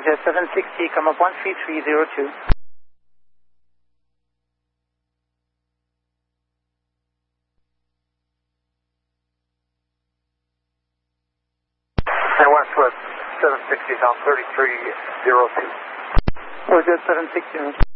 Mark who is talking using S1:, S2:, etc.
S1: Jet 760, come up 13302.
S2: And Westwest 760 down 3302.
S1: Jet 760.